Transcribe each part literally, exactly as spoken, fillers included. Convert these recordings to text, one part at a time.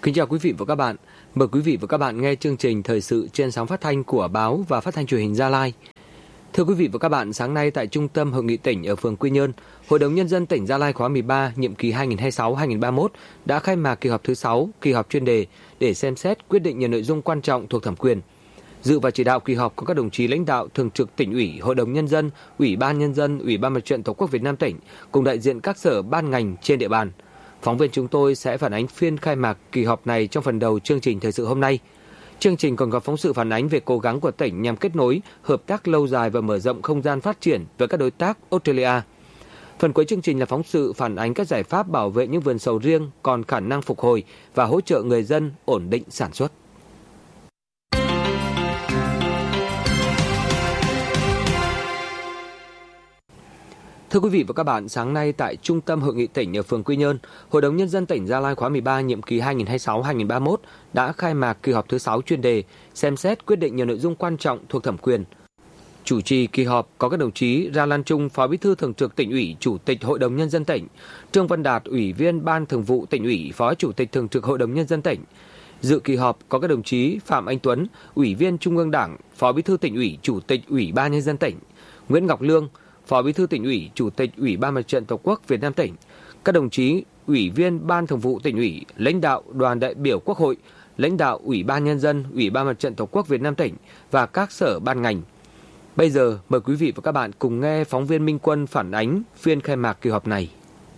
Kính chào quý vị và các bạn. Mời quý vị và các bạn nghe chương trình thời sự trên sóng phát thanh của Báo và Phát thanh Truyền hình Gia Lai. Thưa quý vị và các bạn, sáng nay tại Trung tâm Hội nghị tỉnh ở phường Quy Nhơn, Hội đồng Nhân dân tỉnh Gia Lai khóa mười ba, nhiệm kỳ hai nghìn không trăm hai mươi sáu đến hai nghìn không trăm ba mươi mốt đã khai mạc kỳ họp thứ sáu, kỳ họp chuyên đề để xem xét quyết định nhiều nội dung quan trọng thuộc thẩm quyền. Dự và chỉ đạo kỳ họp có các đồng chí lãnh đạo Thường trực Tỉnh ủy, Hội đồng Nhân dân, Ủy ban Nhân dân, Ủy ban Mặt trận Tổ quốc Việt Nam tỉnh cùng đại diện các sở ban ngành trên địa bàn. Phóng viên chúng tôi sẽ phản ánh phiên khai mạc kỳ họp này trong phần đầu chương trình thời sự hôm nay. Chương trình còn có phóng sự phản ánh về cố gắng của tỉnh nhằm kết nối, hợp tác lâu dài và mở rộng không gian phát triển với các đối tác Australia. Phần cuối chương trình là phóng sự phản ánh các giải pháp bảo vệ những vườn sầu riêng còn khả năng phục hồi và hỗ trợ người dân ổn định sản xuất. Thưa quý vị và các bạn, sáng nay tại Trung tâm Hội nghị tỉnh ở phường Quy Nhơn, Hội đồng Nhân dân tỉnh Gia Lai khóa mười ba, nhiệm kỳ hai nghìn không trăm hai mươi sáu đến hai nghìn không trăm ba mươi mốt đã khai mạc kỳ họp thứ sáu chuyên đề xem xét quyết định nhiều nội dung quan trọng thuộc thẩm quyền. Chủ trì kỳ họp có các đồng chí Ra Lan Trung, Phó Bí thư Thường trực Tỉnh ủy, Chủ tịch Hội đồng Nhân dân tỉnh, Trương Văn Đạt, Ủy viên Ban Thường vụ Tỉnh ủy, Phó Chủ tịch Thường trực Hội đồng Nhân dân tỉnh. Dự kỳ họp có các đồng chí Phạm Anh Tuấn, Ủy viên Trung ương Đảng, Phó Bí thư Tỉnh ủy, Chủ tịch Ủy ban Nhân dân tỉnh, Nguyễn Ngọc Lương, Phó Bí thư Tỉnh ủy, Chủ tịch Ủy ban Mặt trận Tổ quốc Việt Nam tỉnh, các đồng chí Ủy viên Ban Thường vụ Tỉnh ủy, lãnh đạo đoàn đại biểu Quốc hội, lãnh đạo Ủy ban Nhân dân, Ủy ban Mặt trận Tổ quốc Việt Nam tỉnh và các sở ban ngành. Bây giờ mời quý vị và các bạn cùng nghe phóng viên Minh Quân phản ánh phiên khai mạc kỳ họp này.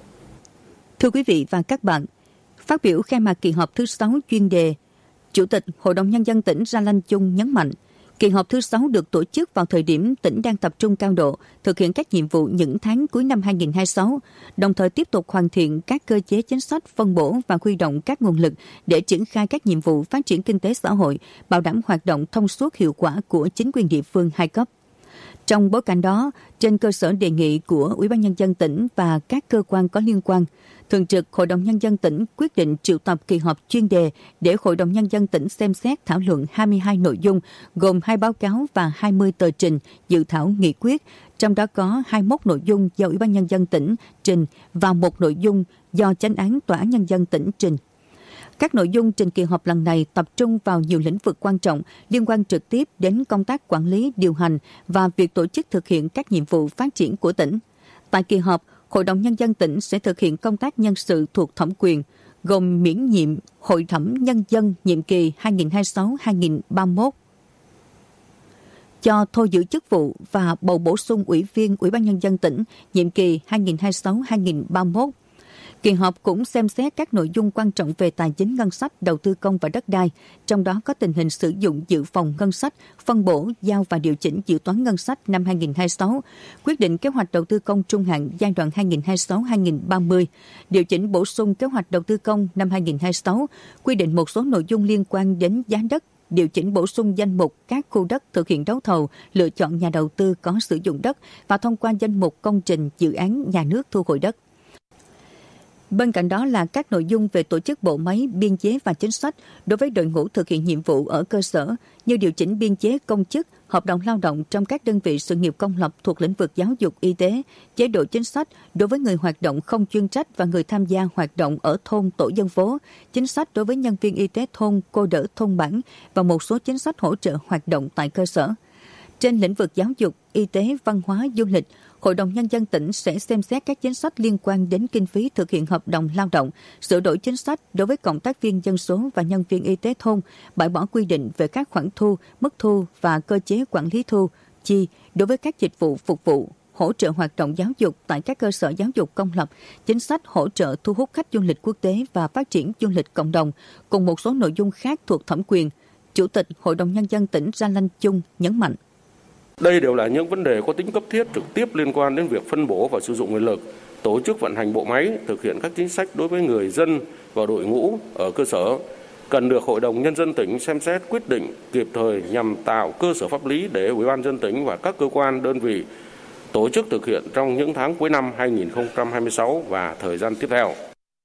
Thưa quý vị và các bạn, phát biểu khai mạc kỳ họp thứ sáu chuyên đề, Chủ tịch Hội đồng Nhân dân tỉnh Ra Lan Chung nhấn mạnh, kỳ họp thứ sáu được tổ chức vào thời điểm tỉnh đang tập trung cao độ thực hiện các nhiệm vụ những tháng cuối năm hai nghìn không trăm hai mươi sáu, đồng thời tiếp tục hoàn thiện các cơ chế chính sách, phân bổ và huy động các nguồn lực để triển khai các nhiệm vụ phát triển kinh tế xã hội, bảo đảm hoạt động thông suốt hiệu quả của chính quyền địa phương hai cấp. Trong bối cảnh đó, trên cơ sở đề nghị của Ủy ban Nhân dân tỉnh và các cơ quan có liên quan, Thường trực Hội đồng Nhân dân tỉnh quyết định triệu tập kỳ họp chuyên đề để Hội đồng Nhân dân tỉnh xem xét thảo luận hai mươi hai nội dung, gồm hai báo cáo và hai mươi tờ trình, dự thảo nghị quyết, trong đó có hai mươi mốt nội dung do Ủy ban Nhân dân tỉnh trình và một nội dung do Chánh án Tòa án Nhân dân tỉnh trình. Các nội dung trình kỳ họp lần này tập trung vào nhiều lĩnh vực quan trọng liên quan trực tiếp đến công tác quản lý, điều hành và việc tổ chức thực hiện các nhiệm vụ phát triển của tỉnh. Tại kỳ họp, Hội đồng Nhân dân tỉnh sẽ thực hiện công tác nhân sự thuộc thẩm quyền, gồm miễn nhiệm Hội thẩm Nhân dân nhiệm kỳ hai nghìn không trăm hai mươi sáu đến hai nghìn không trăm ba mươi mốt, cho thôi giữ chức vụ và bầu bổ sung Ủy viên Ủy ban Nhân dân tỉnh nhiệm kỳ hai nghìn không trăm hai mươi sáu đến hai nghìn không trăm ba mươi mốt. Kỳ họp cũng xem xét các nội dung quan trọng về tài chính ngân sách, đầu tư công và đất đai, trong đó có tình hình sử dụng dự phòng ngân sách, phân bổ, giao và điều chỉnh dự toán ngân sách năm hai nghìn không trăm hai mươi sáu, quyết định kế hoạch đầu tư công trung hạn giai đoạn hai nghìn không trăm hai mươi sáu đến hai nghìn không trăm ba mươi, điều chỉnh bổ sung kế hoạch đầu tư công năm hai nghìn không trăm hai mươi sáu, quy định một số nội dung liên quan đến giá đất, điều chỉnh bổ sung danh mục các khu đất thực hiện đấu thầu, lựa chọn nhà đầu tư có sử dụng đất và thông qua danh mục công trình dự án nhà nước thu hồi đất. Bên cạnh đó là các nội dung về tổ chức bộ máy, biên chế và chính sách đối với đội ngũ thực hiện nhiệm vụ ở cơ sở, như điều chỉnh biên chế công chức, hợp đồng lao động trong các đơn vị sự nghiệp công lập thuộc lĩnh vực giáo dục, y tế, chế độ chính sách đối với người hoạt động không chuyên trách và người tham gia hoạt động ở thôn tổ dân phố, chính sách đối với nhân viên y tế thôn, cô đỡ thôn bản và một số chính sách hỗ trợ hoạt động tại cơ sở. Trên lĩnh vực giáo dục, y tế, văn hóa, du lịch, Hội đồng Nhân dân tỉnh sẽ xem xét các chính sách liên quan đến kinh phí thực hiện hợp đồng lao động, sửa đổi chính sách đối với cộng tác viên dân số và nhân viên y tế thôn, bãi bỏ quy định về các khoản thu, mức thu và cơ chế quản lý thu, chi đối với các dịch vụ phục vụ, hỗ trợ hoạt động giáo dục tại các cơ sở giáo dục công lập, chính sách hỗ trợ thu hút khách du lịch quốc tế và phát triển du lịch cộng đồng, cùng một số nội dung khác thuộc thẩm quyền. Chủ tịch Hội đồng Nhân dân tỉnh Ra Lan Chung nhấn mạnh. Đây đều là những vấn đề có tính cấp thiết trực tiếp liên quan đến việc phân bổ và sử dụng nguồn lực, tổ chức vận hành bộ máy, thực hiện các chính sách đối với người dân và đội ngũ ở cơ sở, cần được Hội đồng Nhân dân tỉnh xem xét quyết định kịp thời nhằm tạo cơ sở pháp lý để Ủy ban Nhân dân tỉnh và các cơ quan đơn vị tổ chức thực hiện trong những tháng cuối năm hai nghìn không trăm hai mươi sáu và thời gian tiếp theo.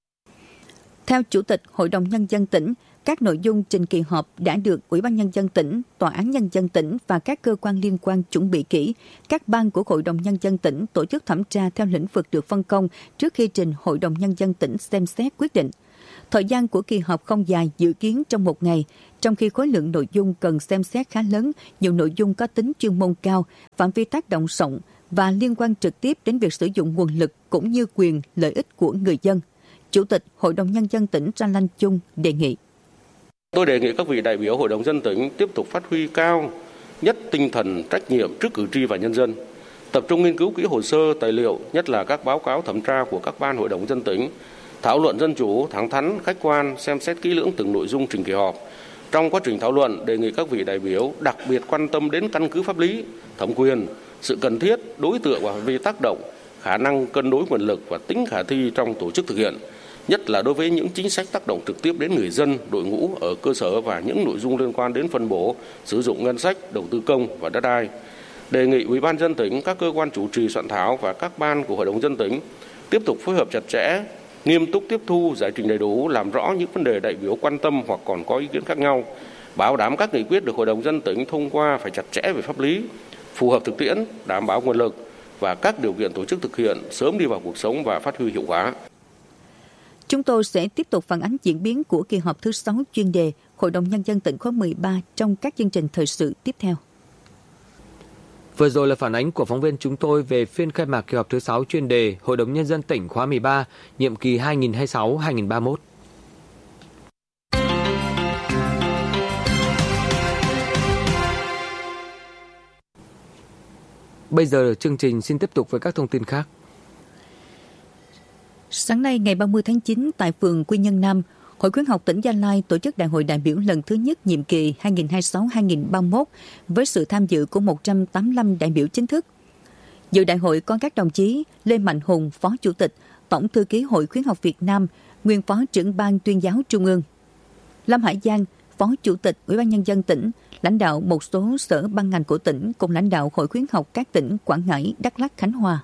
Theo Chủ tịch Hội đồng Nhân dân tỉnh, các nội dung trình kỳ họp đã được Ủy ban Nhân dân tỉnh, Tòa án Nhân dân tỉnh và các cơ quan liên quan chuẩn bị kỹ. Các ban của Hội đồng Nhân dân tỉnh tổ chức thẩm tra theo lĩnh vực được phân công trước khi trình Hội đồng Nhân dân tỉnh xem xét quyết định. Thời gian của kỳ họp không dài, dự kiến trong một ngày, trong khi khối lượng nội dung cần xem xét khá lớn, nhiều nội dung có tính chuyên môn cao, phạm vi tác động rộng và liên quan trực tiếp đến việc sử dụng nguồn lực cũng như quyền lợi ích của người dân. Chủ tịch Hội đồng Nhân dân tỉnh Ra Lanh Chung đề nghị. Tôi đề nghị các vị đại biểu Hội đồng Nhân dân tỉnh tiếp tục phát huy cao nhất tinh thần trách nhiệm trước cử tri và nhân dân, tập trung nghiên cứu kỹ hồ sơ, tài liệu, nhất là các báo cáo thẩm tra của các ban Hội đồng Nhân dân tỉnh, thảo luận dân chủ, thẳng thắn, khách quan, xem xét kỹ lưỡng từng nội dung trình kỳ họp. Trong quá trình thảo luận, đề nghị các vị đại biểu đặc biệt quan tâm đến căn cứ pháp lý, thẩm quyền, sự cần thiết, đối tượng và phạm vi tác động, khả năng cân đối nguồn lực và tính khả thi trong tổ chức thực hiện, nhất là đối với những chính sách tác động trực tiếp đến người dân, đội ngũ ở cơ sở và những nội dung liên quan đến phân bổ, sử dụng ngân sách, đầu tư công và đất đai. Đề nghị Ủy ban nhân dân tỉnh, các cơ quan chủ trì soạn thảo và các ban của Hội đồng Nhân dân tỉnh tiếp tục phối hợp chặt chẽ, nghiêm túc tiếp thu, giải trình đầy đủ, làm rõ những vấn đề đại biểu quan tâm hoặc còn có ý kiến khác nhau, bảo đảm các nghị quyết được Hội đồng Nhân dân tỉnh thông qua phải chặt chẽ về pháp lý, phù hợp thực tiễn, đảm bảo nguồn lực và các điều kiện tổ chức thực hiện sớm đi vào cuộc sống và phát huy hiệu quả. Chúng tôi sẽ tiếp tục phản ánh diễn biến của kỳ họp thứ sáu chuyên đề Hội đồng Nhân dân tỉnh khóa mười ba trong các chương trình thời sự tiếp theo. Vừa rồi là phản ánh của phóng viên chúng tôi về phiên khai mạc kỳ họp thứ sáu chuyên đề Hội đồng Nhân dân tỉnh khóa mười ba, nhiệm kỳ hai nghìn không trăm hai mươi sáu đến hai nghìn không trăm ba mươi mốt. Bây giờ chương trình xin tiếp tục với các thông tin khác. Sáng nay ngày ba mươi tháng chín tại phường Quy Nhơn Nam, Hội khuyến học tỉnh Gia Lai tổ chức Đại hội đại biểu lần thứ nhất nhiệm kỳ hai nghìn không trăm hai mươi sáu đến hai nghìn không trăm ba mươi mốt với sự tham dự của một trăm tám mươi lăm đại biểu chính thức. Dự đại hội có các đồng chí Lê Mạnh Hùng, Phó Chủ tịch, Tổng thư ký Hội khuyến học Việt Nam, nguyên Phó trưởng Ban Tuyên giáo Trung ương; Lâm Hải Giang, Phó Chủ tịch Ủy ban Nhân dân tỉnh, lãnh đạo một số sở ban ngành của tỉnh cùng lãnh đạo Hội khuyến học các tỉnh Quảng Ngãi, Đắk Lắk, Khánh Hòa.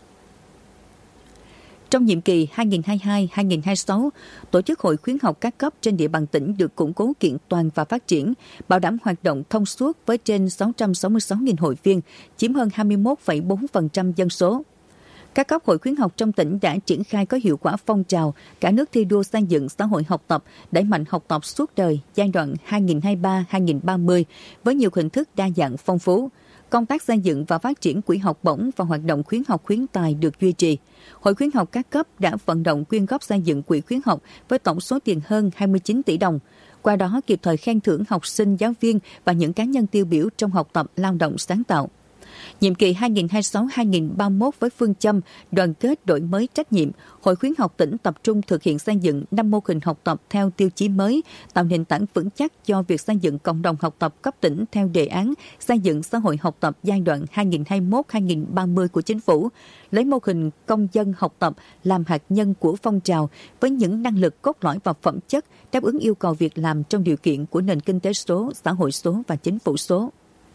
Trong nhiệm kỳ hai nghìn không trăm hai mươi hai đến hai nghìn không trăm hai mươi sáu, tổ chức hội khuyến học các cấp trên địa bàn tỉnh được củng cố kiện toàn và phát triển, bảo đảm hoạt động thông suốt với trên sáu trăm sáu mươi sáu nghìn hội viên, chiếm hơn hai mươi mốt phẩy bốn phần trăm dân số. Các cấp hội khuyến học trong tỉnh đã triển khai có hiệu quả phong trào cả nước thi đua xây dựng xã hội học tập, đẩy mạnh học tập suốt đời giai đoạn hai nghìn không trăm hai mươi ba đến hai nghìn không trăm ba mươi với nhiều hình thức đa dạng phong phú. Công tác xây dựng và phát triển quỹ học bổng và hoạt động khuyến học khuyến tài được duy trì. Hội khuyến học các cấp đã vận động quyên góp xây dựng quỹ khuyến học với tổng số tiền hơn hai mươi chín tỷ đồng. Qua đó kịp thời khen thưởng học sinh, giáo viên và những cá nhân tiêu biểu trong học tập, lao động sáng tạo. Nhiệm kỳ hai nghìn không trăm hai mươi sáu đến hai nghìn không trăm ba mươi mốt với phương châm đoàn kết, đổi mới, trách nhiệm, Hội khuyến học tỉnh tập trung thực hiện xây dựng năm mô hình học tập theo tiêu chí mới, tạo nền tảng vững chắc cho việc xây dựng cộng đồng học tập cấp tỉnh theo đề án xây dựng xã hội học tập giai đoạn hai nghìn không trăm hai mươi mốt đến hai nghìn không trăm ba mươi của Chính phủ, lấy mô hình công dân học tập làm hạt nhân của phong trào với những năng lực cốt lõi và phẩm chất đáp ứng yêu cầu việc làm trong điều kiện của nền kinh tế số, xã hội số và chính phủ số.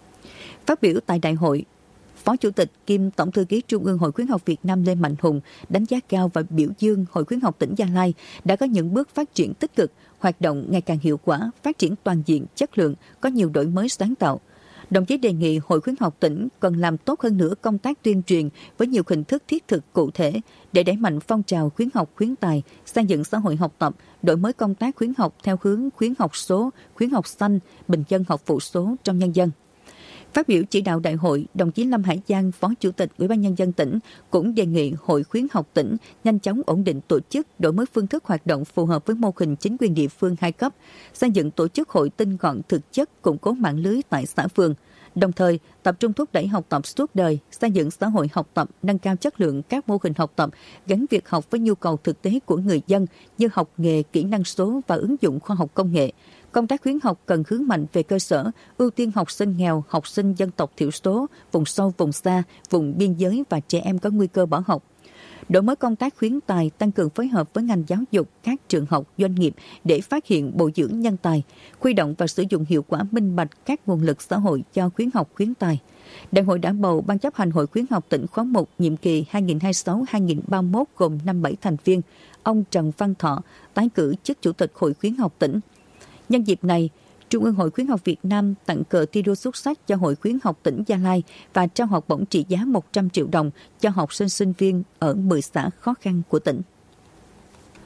Phát biểu tại đại hội, Phó Chủ tịch kiêm Tổng thư ký Trung ương Hội khuyến học Việt Nam Lê Mạnh Hùng đánh giá cao và biểu dương Hội khuyến học tỉnh Gia Lai đã có những bước phát triển tích cực, hoạt động ngày càng hiệu quả, phát triển toàn diện, chất lượng, có nhiều đổi mới sáng tạo. Đồng chí đề nghị Hội khuyến học tỉnh cần làm tốt hơn nữa công tác tuyên truyền với nhiều hình thức thiết thực cụ thể để đẩy mạnh phong trào khuyến học khuyến tài, xây dựng xã hội học tập, đổi mới công tác khuyến học theo hướng khuyến học số, khuyến học xanh, bình dân học phụ số trong nhân dân. Phát biểu chỉ đạo đại hội, đồng chí Lâm Hải Giang, Phó Chủ tịch Ủy ban Nhân dân tỉnh cũng đề nghị Hội khuyến học tỉnh nhanh chóng ổn định tổ chức, đổi mới phương thức hoạt động phù hợp với mô hình chính quyền địa phương hai cấp, xây dựng tổ chức hội tinh gọn thực chất, củng cố mạng lưới tại xã phường. Đồng thời, tập trung thúc đẩy học tập suốt đời, xây dựng xã hội học tập, nâng cao chất lượng các mô hình học tập, gắn việc học với nhu cầu thực tế của người dân như học nghề, kỹ năng số và ứng dụng khoa học công nghệ. Công tác khuyến học cần hướng mạnh về cơ sở, ưu tiên học sinh nghèo, học sinh dân tộc thiểu số, vùng sâu, vùng xa, vùng biên giới và trẻ em có nguy cơ bỏ học. Đổi mới công tác khuyến tài, tăng cường phối hợp với ngành giáo dục, các trường học, doanh nghiệp để phát hiện, bồi dưỡng nhân tài, huy động và sử dụng hiệu quả minh bạch các nguồn lực xã hội cho khuyến học khuyến tài. Đại hội đã bầu Ban chấp hành Hội khuyến học tỉnh khóa một nhiệm kỳ hai nghìn không trăm hai mươi sáu đến hai nghìn không trăm ba mươi mốt gồm năm mươi bảy thành viên. Ông Trần Văn Thọ tái cử chức Chủ tịch Hội khuyến học tỉnh. Nhân dịp này, Trung ương Hội khuyến học Việt Nam tặng cờ thi đua xuất sắc cho Hội khuyến học tỉnh Gia Lai và trao học bổng trị giá một trăm triệu đồng cho học sinh sinh viên ở mười xã khó khăn của tỉnh.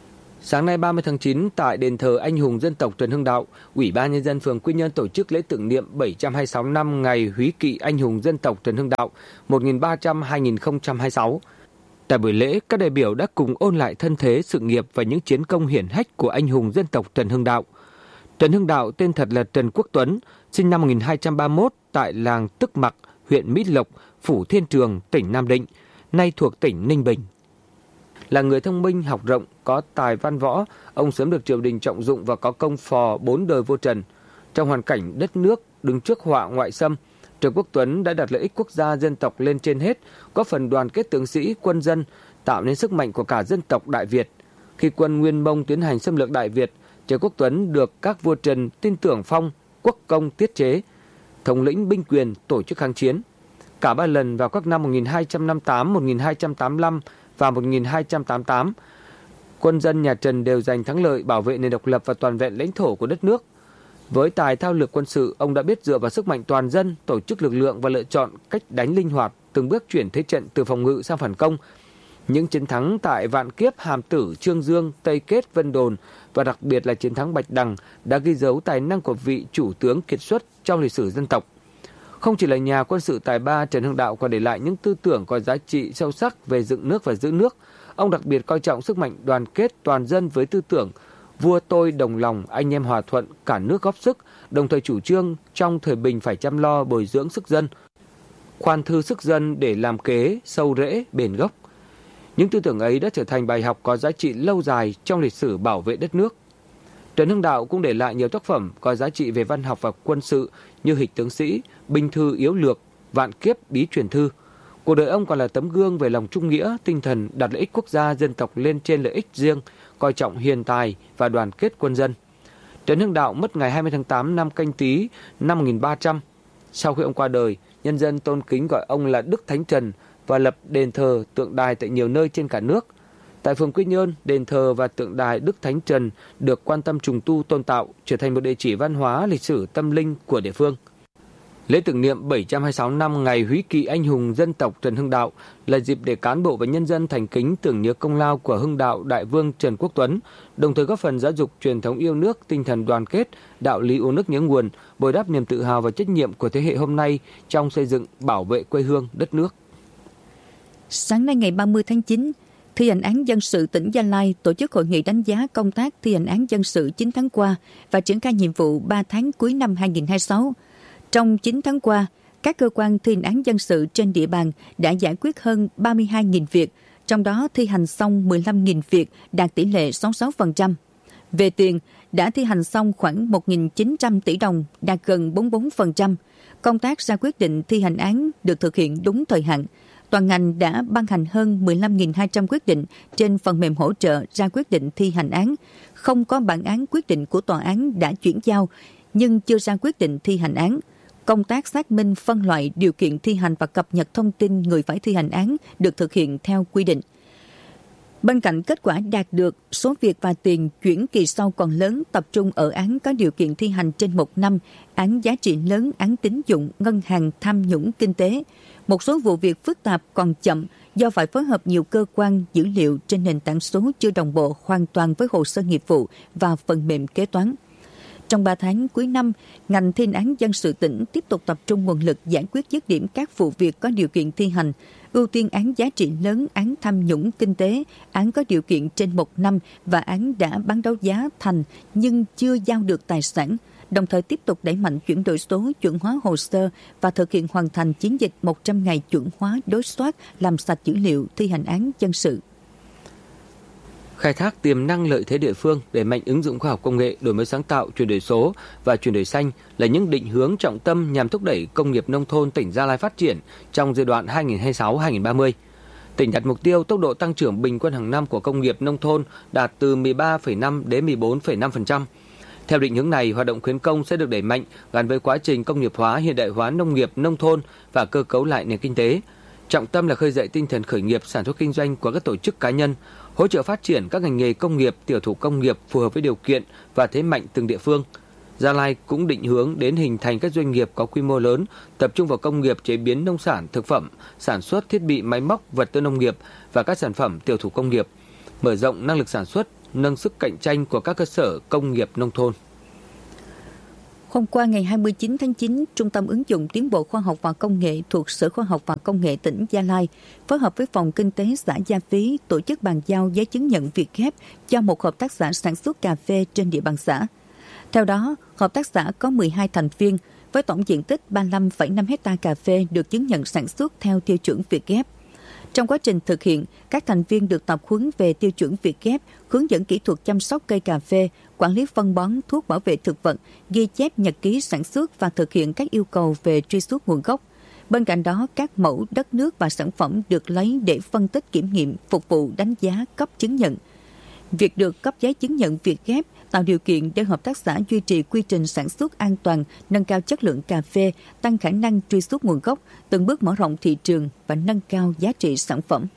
Sáng nay ba mươi tháng chín, tại đền thờ anh hùng dân tộc Trần Hưng Đạo, Ủy ban Nhân dân phường Quy Nhơn tổ chức lễ tưởng niệm bảy trăm hai mươi sáu năm ngày Húy kỵ anh hùng dân tộc Trần Hưng Đạo một nghìn ba trăm đến hai nghìn không trăm hai mươi sáu. Tại buổi lễ, các đại biểu đã cùng ôn lại thân thế, sự nghiệp và những chiến công hiển hách của anh hùng dân tộc Trần Hưng Đạo. Trần Hưng Đạo tên thật là Trần Quốc Tuấn, sinh năm một nghìn hai trăm ba mươi mốt tại làng Tức Mặc, huyện Mỹ Lộc, Phủ Thiên Trường, tỉnh Nam Định, nay thuộc tỉnh Ninh Bình. Là người thông minh, học rộng, có tài văn võ, ông sớm được triều đình trọng dụng và có công phò bốn đời vua Trần. Trong hoàn cảnh đất nước đứng trước họa ngoại xâm, Trần Quốc Tuấn đã đặt lợi ích quốc gia dân tộc lên trên hết, góp phần đoàn kết tướng sĩ, quân dân, tạo nên sức mạnh của cả dân tộc Đại Việt. Khi quân Nguyên Mông tiến hành xâm lược Đại Việt, Trần Quốc Tuấn được các vua Trần tin tưởng phong quốc công tiết chế, thống lĩnh binh quyền, tổ chức kháng chiến. Cả ba lần vào các năm một nghìn hai trăm năm mươi tám, một nghìn hai trăm tám mươi lăm và một nghìn hai trăm tám mươi tám, quân dân nhà Trần đều giành thắng lợi, bảo vệ nền độc lập và toàn vẹn lãnh thổ của đất nước. Với tài thao lược quân sự, ông đã biết dựa vào sức mạnh toàn dân, tổ chức lực lượng và lựa chọn cách đánh linh hoạt, từng bước chuyển thế trận từ phòng ngự sang phản công. Những chiến thắng tại Vạn Kiếp, Hàm Tử, Trương Dương, Tây Kết, Vân Đồn và đặc biệt là chiến thắng Bạch Đằng đã ghi dấu tài năng của vị chủ tướng kiệt xuất trong lịch sử dân tộc. Không chỉ là nhà quân sự tài ba, Trần Hưng Đạo còn để lại những tư tưởng có giá trị sâu sắc về dựng nước và giữ nước. Ông đặc biệt coi trọng sức mạnh đoàn kết toàn dân với tư tưởng vua tôi đồng lòng, anh em hòa thuận, cả nước góp sức, đồng thời chủ trương trong thời bình phải chăm lo bồi dưỡng sức dân, khoan thư sức dân để làm kế, sâu rễ, bền gốc. Những tư tưởng ấy đã trở thành bài học có giá trị lâu dài trong lịch sử bảo vệ đất nước. Trần Hưng Đạo cũng để lại nhiều tác phẩm có giá trị về văn học và quân sự như Hịch tướng sĩ, Binh thư yếu lược, Vạn Kiếp bí truyền thư. Cuộc đời ông còn là tấm gương về lòng trung nghĩa, tinh thần đặt lợi ích quốc gia dân tộc lên trên lợi ích riêng, coi trọng hiền tài và đoàn kết quân dân. Trần Hưng Đạo mất ngày hai mươi tháng tám năm Canh Tý năm một nghìn ba trăm. Sau khi ông qua đời, nhân dân tôn kính gọi ông là Đức Thánh Trần và lập đền thờ, tượng đài tại nhiều nơi trên cả nước. Tại phường Quy Nhơn, đền thờ và tượng đài Đức Thánh Trần được quan tâm trùng tu tôn tạo, trở thành một địa chỉ văn hóa, lịch sử, tâm linh của địa phương. Lễ tưởng niệm bảy trăm hai mươi sáu năm ngày Húy kỵ anh hùng dân tộc Trần Hưng Đạo là dịp để cán bộ và nhân dân thành kính tưởng nhớ công lao của Hưng Đạo Đại Vương Trần Quốc Tuấn, đồng thời góp phần giáo dục truyền thống yêu nước, tinh thần đoàn kết, đạo lý uống nước nhớ nguồn, bồi đắp niềm tự hào và trách nhiệm của thế hệ hôm nay trong xây dựng, bảo vệ quê hương, đất nước. Sáng nay ngày ba mươi tháng chín, Thi hành án dân sự tỉnh Gia Lai tổ chức hội nghị đánh giá công tác thi hành án dân sự chín tháng qua và triển khai nhiệm vụ ba tháng cuối năm hai nghìn không trăm hai mươi sáu. Trong chín tháng qua, các cơ quan thi hành án dân sự trên địa bàn đã giải quyết hơn ba mươi hai nghìn việc, trong đó thi hành xong mười lăm nghìn việc, đạt tỷ lệ sáu mươi sáu phần trăm. Về tiền, đã thi hành xong khoảng một nghìn chín trăm tỷ đồng, đạt gần bốn mươi bốn phần trăm. Công tác ra quyết định thi hành án được thực hiện đúng thời hạn. Toàn ngành đã ban hành hơn mười lăm nghìn hai trăm quyết định trên phần mềm hỗ trợ ra quyết định thi hành án. Không có bản án quyết định của tòa án đã chuyển giao, nhưng chưa ra quyết định thi hành án. Công tác xác minh, phân loại, điều kiện thi hành và cập nhật thông tin người phải thi hành án được thực hiện theo quy định. Bên cạnh kết quả đạt được, số việc và tiền chuyển kỳ sau còn lớn, tập trung ở án có điều kiện thi hành trên một năm, án giá trị lớn, án tín dụng, ngân hàng, tham nhũng kinh tế. Một số vụ việc phức tạp còn chậm do phải phối hợp nhiều cơ quan dữ liệu trên nền tảng số chưa đồng bộ hoàn toàn với hồ sơ nghiệp vụ và phần mềm kế toán. Trong ba tháng cuối năm, ngành thi hành án dân sự tỉnh tiếp tục tập trung nguồn lực giải quyết dứt điểm các vụ việc có điều kiện thi hành, ưu tiên án giá trị lớn, án tham nhũng kinh tế, án có điều kiện trên một năm và án đã bán đấu giá thành nhưng chưa giao được tài sản, đồng thời tiếp tục đẩy mạnh chuyển đổi số, chuẩn hóa hồ sơ và thực hiện hoàn thành chiến dịch một trăm ngày chuẩn hóa, đối soát, làm sạch dữ liệu thi hành án dân sự. Khai thác tiềm năng lợi thế địa phương, đẩy mạnh ứng dụng khoa học công nghệ, đổi mới sáng tạo, chuyển đổi số và chuyển đổi xanh là những định hướng trọng tâm nhằm thúc đẩy công nghiệp nông thôn tỉnh Gia Lai phát triển trong giai đoạn hai nghìn không trăm hai mươi sáu đến hai nghìn không trăm ba mươi. Tỉnh đặt mục tiêu tốc độ tăng trưởng bình quân hàng năm của công nghiệp nông thôn đạt từ mười ba phẩy năm đến mười bốn phẩy năm phần trăm. Theo định hướng này, hoạt động khuyến công sẽ được đẩy mạnh gắn với quá trình công nghiệp hóa, hiện đại hóa nông nghiệp nông thôn và cơ cấu lại nền kinh tế. Trọng tâm là khơi dậy tinh thần khởi nghiệp, sản xuất kinh doanh của các tổ chức cá nhân, hỗ trợ phát triển các ngành nghề công nghiệp, tiểu thủ công nghiệp phù hợp với điều kiện và thế mạnh từng địa phương. Gia Lai cũng định hướng đến hình thành các doanh nghiệp có quy mô lớn, tập trung vào công nghiệp chế biến nông sản, thực phẩm, sản xuất thiết bị máy móc, vật tư nông nghiệp và các sản phẩm tiểu thủ công nghiệp, mở rộng năng lực sản xuất, nâng sức cạnh tranh của các cơ sở công nghiệp nông thôn. Hôm qua ngày hai mươi chín tháng chín, Trung tâm ứng dụng tiến bộ khoa học và công nghệ thuộc Sở Khoa học và Công nghệ tỉnh Gia Lai phối hợp với Phòng Kinh tế xã Gia Phí tổ chức bàn giao giấy chứng nhận Việt Gap cho một hợp tác xã sản xuất cà phê trên địa bàn xã. Theo đó, hợp tác xã có mười hai thành viên với tổng diện tích ba mươi lăm phẩy năm héc ta cà phê được chứng nhận sản xuất theo tiêu chuẩn Việt Gap. Trong quá trình thực hiện, các thành viên được tập huấn về tiêu chuẩn Việt Gap, hướng dẫn kỹ thuật chăm sóc cây cà phê, quản lý phân bón, thuốc bảo vệ thực vật, ghi chép nhật ký sản xuất và thực hiện các yêu cầu về truy xuất nguồn gốc. Bên cạnh đó, các mẫu đất nước và sản phẩm được lấy để phân tích kiểm nghiệm, phục vụ đánh giá cấp chứng nhận. Việc được cấp giấy chứng nhận Việt Gap tạo điều kiện để hợp tác xã duy trì quy trình sản xuất an toàn, nâng cao chất lượng cà phê, tăng khả năng truy xuất nguồn gốc, từng bước mở rộng thị trường và nâng cao giá trị sản phẩm.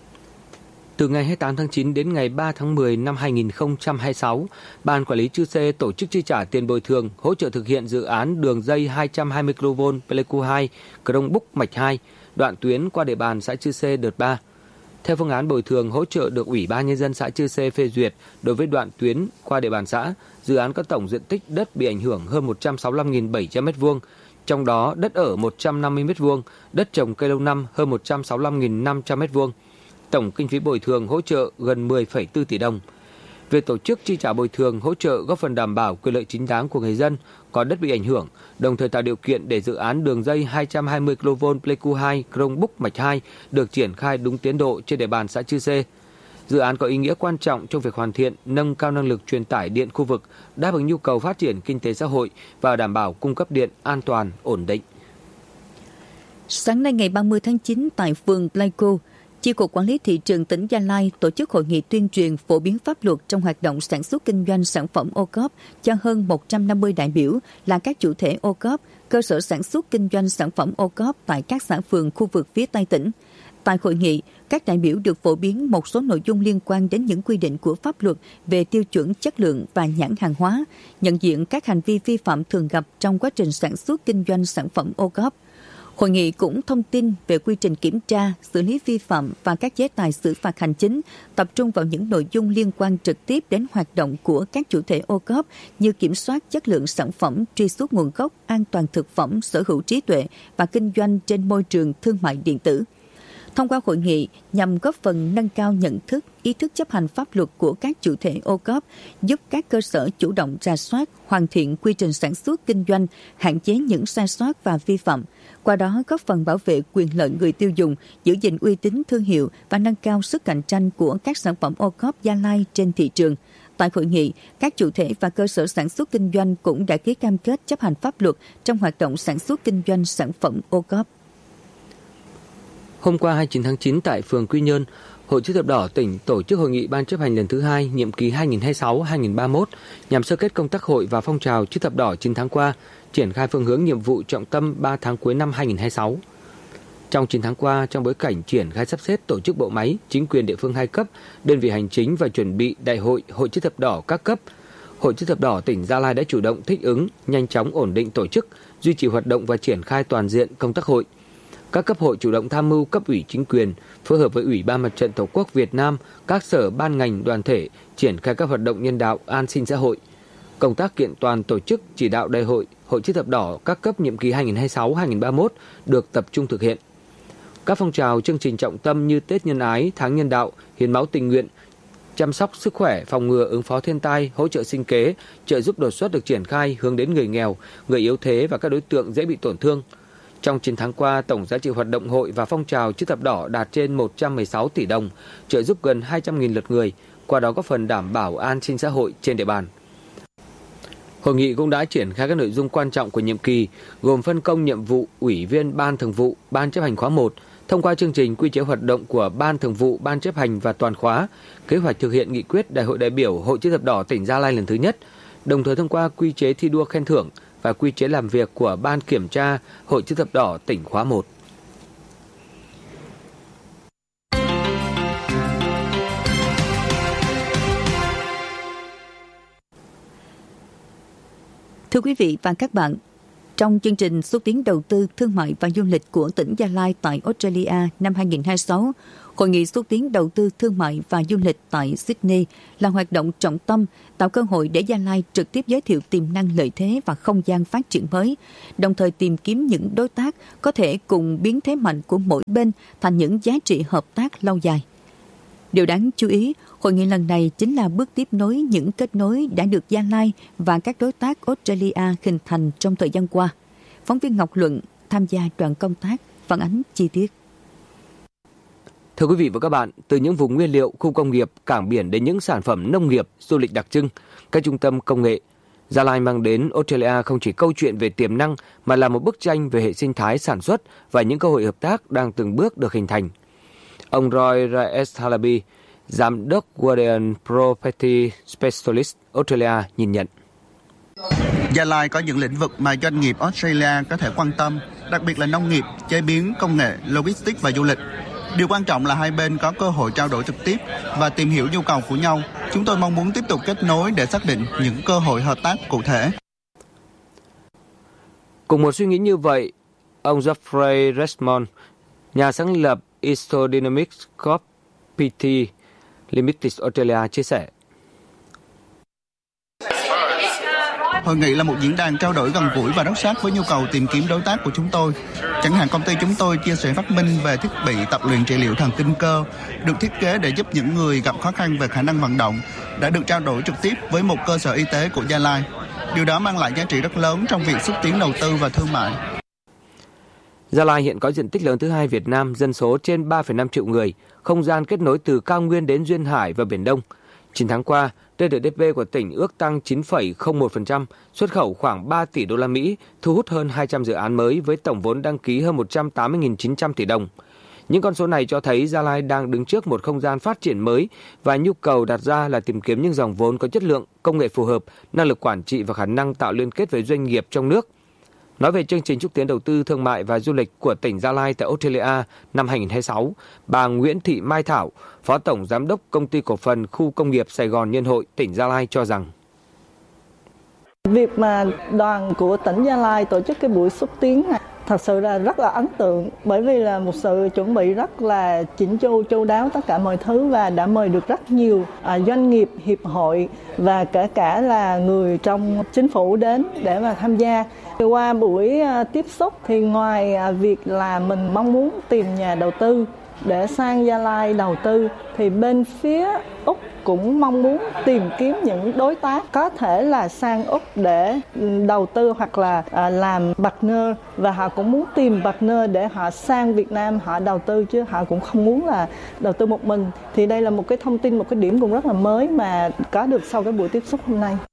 Từ ngày hai mươi tám tháng chín đến ngày ba tháng mười năm hai nghìn không trăm hai mươi sáu, Ban Quản lý Chư Sê tổ chức chi trả tiền bồi thường hỗ trợ thực hiện dự án đường dây hai trăm hai mươi ki lô vôn Pleiku hai, Crong Búc Mạch hai, đoạn tuyến qua địa bàn xã Chư Sê đợt ba. Theo phương án bồi thường hỗ trợ được Ủy ban Nhân dân xã Chư Sê phê duyệt đối với đoạn tuyến qua địa bàn xã, dự án có tổng diện tích đất bị ảnh hưởng hơn một trăm sáu mươi lăm nghìn bảy trăm mét vuông, trong đó đất ở một trăm năm mươi mét vuông, đất trồng cây lâu năm hơn một trăm sáu mươi lăm nghìn năm trăm mét vuông. Tổng kinh phí bồi thường hỗ trợ gần mười phẩy bốn tỷ đồng. Việc tổ chức chi trả bồi thường hỗ trợ góp phần đảm bảo quyền lợi chính đáng của người dân có đất bị ảnh hưởng, đồng thời tạo điều kiện để dự án đường dây hai trăm hai mươi ki lô vôn Pleiku hai, Crong Búc Mạch hai được triển khai đúng tiến độ trên địa bàn xã Chư Sê. Dự án có ý nghĩa quan trọng trong việc hoàn thiện, nâng cao năng lực truyền tải điện khu vực, đáp ứng nhu cầu phát triển kinh tế xã hội và đảm bảo cung cấp điện an toàn, ổn định. Sáng nay ngày ba mươi tháng chín tại phường Pleiku, Chi cục Quản lý Thị trường tỉnh Gia Lai tổ chức hội nghị tuyên truyền phổ biến pháp luật trong hoạt động sản xuất kinh doanh sản phẩm ô cốp cho hơn một trăm năm mươi đại biểu là các chủ thể ô cốp, cơ sở sản xuất kinh doanh sản phẩm ô cốp tại các xã phường khu vực phía Tây tỉnh. Tại hội nghị, các đại biểu được phổ biến một số nội dung liên quan đến những quy định của pháp luật về tiêu chuẩn chất lượng và nhãn hàng hóa, nhận diện các hành vi vi phạm thường gặp trong quá trình sản xuất kinh doanh sản phẩm ô cốp. Hội nghị cũng thông tin về quy trình kiểm tra, xử lý vi phạm và các chế tài xử phạt hành chính, tập trung vào những nội dung liên quan trực tiếp đến hoạt động của các chủ thể ô cốp như kiểm soát chất lượng sản phẩm, truy xuất nguồn gốc, an toàn thực phẩm, sở hữu trí tuệ và kinh doanh trên môi trường thương mại điện tử. Thông qua hội nghị nhằm góp phần nâng cao nhận thức, ý thức chấp hành pháp luật của các chủ thể ô cốp, giúp các cơ sở chủ động rà soát, hoàn thiện quy trình sản xuất kinh doanh, hạn chế những sai sót và vi phạm. Qua đó góp phần bảo vệ quyền lợi người tiêu dùng, giữ gìn uy tín thương hiệu và nâng cao sức cạnh tranh của các sản phẩm ô cốp Gia Lai trên thị trường. Tại hội nghị, các chủ thể và cơ sở sản xuất kinh doanh cũng đã ký cam kết chấp hành pháp luật trong hoạt động sản xuất kinh doanh sản phẩm ô cốp. Hôm qua hai mươi chín tháng chín tại phường Quy Nhơn, Hội Chữ thập đỏ tỉnh tổ chức hội nghị ban chấp hành lần thứ hai nhiệm kỳ hai nghìn không trăm hai mươi sáu đến hai nghìn không trăm ba mươi mốt nhằm sơ kết công tác hội và phong trào Chữ thập đỏ chín tháng qua, triển khai phương hướng nhiệm vụ trọng tâm ba tháng cuối năm hai nghìn không trăm hai mươi sáu. Trong chín tháng qua, trong bối cảnh triển khai sắp xếp tổ chức bộ máy, chính quyền địa phương hai cấp, đơn vị hành chính và chuẩn bị đại hội Hội Chữ thập đỏ các cấp, Hội Chữ thập đỏ tỉnh Gia Lai đã chủ động thích ứng, nhanh chóng ổn định tổ chức, duy trì hoạt động và triển khai toàn diện công tác hội. Các cấp hội chủ động tham mưu cấp ủy chính quyền, phối hợp với Ủy ban Mặt trận Tổ quốc Việt Nam, các sở ban ngành đoàn thể triển khai các hoạt động nhân đạo, an sinh xã hội. Công tác kiện toàn tổ chức chỉ đạo đại hội Hội Chữ thập đỏ các cấp nhiệm kỳ hai nghìn không trăm hai mươi sáu đến hai nghìn không trăm ba mươi mốt được tập trung thực hiện. Các phong trào chương trình trọng tâm như Tết Nhân ái, Tháng Nhân đạo, hiến máu tình nguyện, chăm sóc sức khỏe, phòng ngừa ứng phó thiên tai, hỗ trợ sinh kế, trợ giúp đột xuất được triển khai hướng đến người nghèo, người yếu thế và các đối tượng dễ bị tổn thương. Trong chín tháng qua, tổng giá trị hoạt động hội và phong trào Chữ thập đỏ đạt trên một trăm mười sáu tỷ đồng, trợ giúp gần hai trăm nghìn lượt người, qua đó góp phần đảm bảo an sinh xã hội trên địa bàn. Hội nghị cũng đã triển khai các nội dung quan trọng của nhiệm kỳ, gồm phân công nhiệm vụ Ủy viên Ban Thường vụ, Ban chấp hành khóa một, thông qua chương trình quy chế hoạt động của Ban Thường vụ, Ban chấp hành và toàn khóa, kế hoạch thực hiện nghị quyết Đại hội đại biểu Hội Chữ thập đỏ tỉnh Gia Lai lần thứ nhất, đồng thời thông qua quy chế thi đua khen thưởng và quy chế làm việc của Ban Kiểm tra Hội Chữ thập đỏ tỉnh khóa một. Thưa quý vị và các bạn, Trong chương trình xúc tiến đầu tư, thương mại và du lịch của tỉnh Gia Lai tại Australia năm hai không hai sáu, Hội nghị xúc tiến đầu tư, thương mại và du lịch tại Sydney là hoạt động trọng tâm tạo cơ hội để Gia Lai trực tiếp giới thiệu tiềm năng, lợi thế và không gian phát triển mới, đồng thời tìm kiếm những đối tác có thể cùng biến thế mạnh của mỗi bên thành những giá trị hợp tác lâu dài. Điều đáng chú ý, hội nghị lần này chính là bước tiếp nối những kết nối đã được Gia Lai và các đối tác Australia hình thành trong thời gian qua. Phóng viên Ngọc Luận tham gia đoàn công tác phản ánh chi tiết. Thưa quý vị và các bạn, từ những vùng nguyên liệu, khu công nghiệp, cảng biển đến những sản phẩm nông nghiệp, du lịch đặc trưng, các trung tâm công nghệ, Gia Lai mang đến Australia không chỉ câu chuyện về tiềm năng mà là một bức tranh về hệ sinh thái sản xuất và những cơ hội hợp tác đang từng bước được hình thành. Ông Roy Raes Halaby, Giám đốc Guardian Property Specialist Australia nhìn nhận. Gia Lai có những lĩnh vực mà doanh nghiệp Australia có thể quan tâm, đặc biệt là nông nghiệp, chế biến, công nghệ, logistics và du lịch. Điều quan trọng là hai bên có cơ hội trao đổi trực tiếp và tìm hiểu nhu cầu của nhau. Chúng tôi mong muốn tiếp tục kết nối để xác định những cơ hội hợp tác cụ thể. Cùng một suy nghĩ như vậy, ông Geoffrey Redmond, nhà sáng lập Istodynamics Corp pê tê Limited Australia chia sẻ. Hội nghị là một diễn đàn trao đổi gần gũi và rất sát với nhu cầu tìm kiếm đối tác của chúng tôi. Chẳng hạn công ty chúng tôi chia sẻ phát minh về thiết bị tập luyện trị liệu thần kinh cơ, được thiết kế để giúp những người gặp khó khăn về khả năng vận động, đã được trao đổi trực tiếp với một cơ sở y tế của Gia Lai. Điều đó mang lại giá trị rất lớn trong việc xúc tiến đầu tư và thương mại. Gia Lai hiện có diện tích lớn thứ hai Việt Nam, dân số trên ba phẩy năm triệu người, không gian kết nối từ cao nguyên đến duyên hải và Biển Đông. chín tháng qua, giê đê pê của tỉnh ước tăng chín phẩy không một phần trăm, xuất khẩu khoảng ba tỷ đô la Mỹ, thu hút hơn hai trăm dự án mới với tổng vốn đăng ký hơn một trăm tám mươi nghìn chín trăm tỷ đồng. Những con số này cho thấy Gia Lai đang đứng trước một không gian phát triển mới và nhu cầu đặt ra là tìm kiếm những dòng vốn có chất lượng, công nghệ phù hợp, năng lực quản trị và khả năng tạo liên kết với doanh nghiệp trong nước. Nói về chương trình xúc tiến đầu tư, thương mại và du lịch của tỉnh Gia Lai tại Australia năm hai không hai sáu, bà Nguyễn Thị Mai Thảo, Phó Tổng Giám đốc Công ty Cổ phần Khu Công nghiệp Sài Gòn Nhân Hội, tỉnh Gia Lai cho rằng việc mà đoàn của tỉnh Gia Lai tổ chức cái buổi xúc tiến này thật sự là rất là ấn tượng, bởi vì là một sự chuẩn bị rất là chỉnh chu, chu đáo tất cả mọi thứ và đã mời được rất nhiều à, doanh nghiệp, hiệp hội và kể cả là người trong chính phủ đến để mà tham gia. Qua buổi à, tiếp xúc thì ngoài à, việc là mình mong muốn tìm nhà đầu tư để sang Gia Lai đầu tư thì bên phía Úc cũng mong muốn tìm kiếm những đối tác có thể là sang Úc để đầu tư hoặc là à, làm partner, và họ cũng muốn tìm partner để họ sang Việt Nam họ đầu tư, chứ họ cũng không muốn là đầu tư một mình. Thì đây là một cái thông tin, một cái điểm cũng rất là mới mà có được sau cái buổi tiếp xúc hôm nay.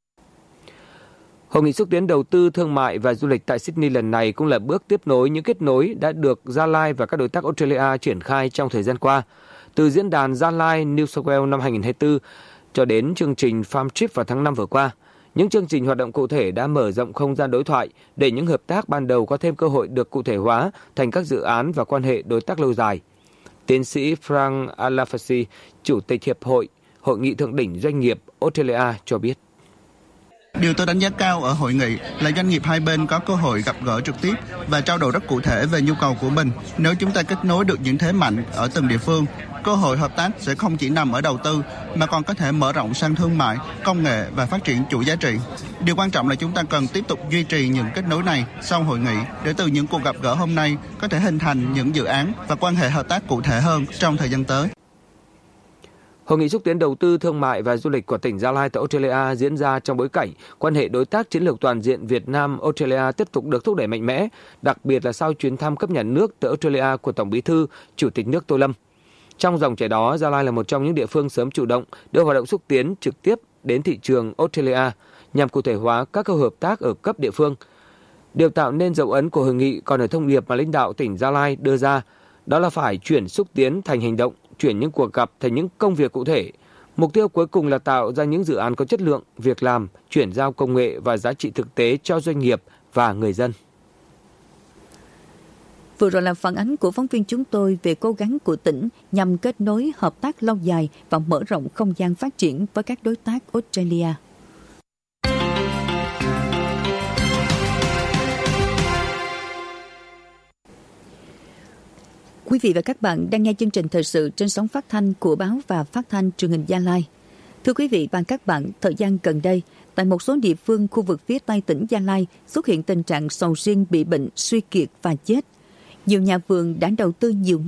Hội nghị xúc tiến đầu tư, thương mại và du lịch tại Sydney lần này cũng là bước tiếp nối những kết nối đã được Gia Lai và các đối tác Australia triển khai trong thời gian qua. Từ diễn đàn Gia Lai New South Wales năm hai không hai tư cho đến chương trình Farm Trip vào tháng năm vừa qua, những chương trình hoạt động cụ thể đã mở rộng không gian đối thoại để những hợp tác ban đầu có thêm cơ hội được cụ thể hóa thành các dự án và quan hệ đối tác lâu dài. Tiến sĩ Frank Alafasi, Chủ tịch Hiệp hội Hội nghị Thượng đỉnh Doanh nghiệp Australia cho biết. Điều tôi đánh giá cao ở hội nghị là doanh nghiệp hai bên có cơ hội gặp gỡ trực tiếp và trao đổi rất cụ thể về nhu cầu của mình. Nếu chúng ta kết nối được những thế mạnh ở từng địa phương, cơ hội hợp tác sẽ không chỉ nằm ở đầu tư mà còn có thể mở rộng sang thương mại, công nghệ và phát triển chuỗi giá trị. Điều quan trọng là chúng ta cần tiếp tục duy trì những kết nối này sau hội nghị để từ những cuộc gặp gỡ hôm nay có thể hình thành những dự án và quan hệ hợp tác cụ thể hơn trong thời gian tới. Hội nghị xúc tiến đầu tư, thương mại và du lịch của tỉnh Gia Lai tại Australia diễn ra trong bối cảnh quan hệ đối tác chiến lược toàn diện Việt Nam-Australia tiếp tục được thúc đẩy mạnh mẽ, đặc biệt là sau chuyến thăm cấp nhà nước tới Australia của Tổng Bí thư, Chủ tịch nước Tô Lâm. Trong dòng chảy đó, Gia Lai là một trong những địa phương sớm chủ động đưa hoạt động xúc tiến trực tiếp đến thị trường Australia nhằm cụ thể hóa các cơ hội hợp tác ở cấp địa phương. Điều tạo nên dấu ấn của hội nghị còn ở thông điệp mà lãnh đạo tỉnh Gia Lai đưa ra, đó là phải chuyển xúc tiến thành hành động, chuyển những cuộc gặp thành những công việc cụ thể. Mục tiêu cuối cùng là tạo ra những dự án có chất lượng, việc làm, chuyển giao công nghệ và giá trị thực tế cho doanh nghiệp và người dân. Vừa rồi là phản ánh của phóng viên chúng tôi về cố gắng của tỉnh nhằm kết nối hợp tác lâu dài và mở rộng không gian phát triển với các đối tác Australia. Quý vị và các bạn đang nghe chương trình thời sự trên sóng phát thanh của báo và phát thanh truyền hình Gia Lai. Thưa quý vị và các bạn, thời gian gần đây, tại một số địa phương khu vực phía Tây tỉnh Gia Lai xuất hiện tình trạng sầu riêng bị bệnh, suy kiệt và chết. Nhiều nhà vườn đã đầu tư nhiều